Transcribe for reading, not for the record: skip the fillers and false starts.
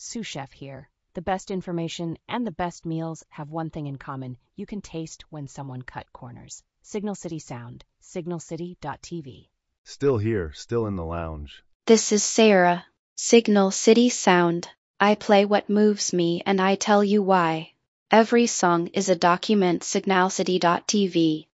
Sous Chef here. The best information and the best meals have one thing in common. You can taste when someone cut corners. Signal City Sound, signalcity.tv. Still here, still in the lounge. This is Sarah. Signal City Sound. I play what moves me and I tell you why. Every song is a document. Signalcity.tv.